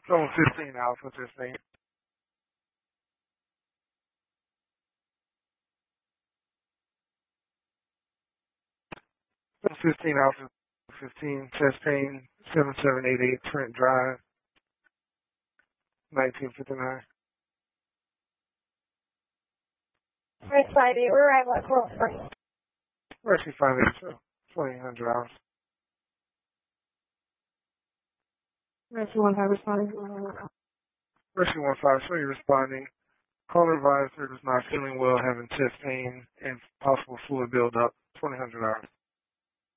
Zone 15 Alpha 15. Zone 15 Alpha 15, chest pain, 7788 Trent Drive, 1959. First ID, we're arrival at 403. We're actually finding it, $2,800. Rescue 15 responding. Rescue 15, so you're responding. Caller advised her was not feeling well, having chest pain and possible fluid buildup, $2,800.